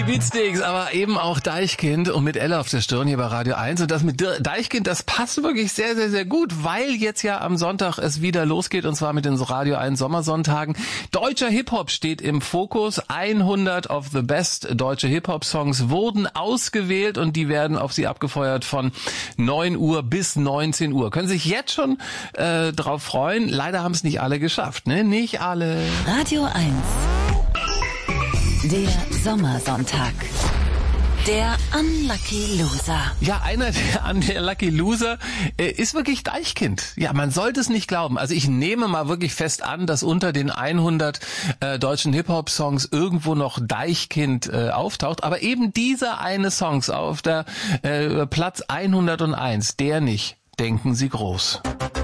Beatsteaks, aber eben auch Deichkind und mit Elle auf der Stirn hier bei Radio 1. Und das mit Deichkind, das passt wirklich sehr, sehr, sehr gut, weil jetzt ja am Sonntag es wieder losgeht, und zwar mit den Radio 1 Sommersonntagen. Deutscher Hip-Hop steht im Fokus. 100 of the best deutsche Hip-Hop-Songs wurden ausgewählt und die werden auf Sie abgefeuert von 9 Uhr bis 19 Uhr. Können sich jetzt schon drauf freuen. Leider haben es nicht alle geschafft, ne? Nicht alle. Radio 1. Der Sommersonntag. Der Unlucky Loser. Ja, einer der Unlucky Loser ist wirklich Deichkind. Ja, man sollte es nicht glauben. Also ich nehme mal wirklich fest an, dass unter den 100 deutschen Hip-Hop-Songs irgendwo noch Deichkind auftaucht. Aber eben dieser eine Song auf der Platz 101, der nicht. Denken Sie groß.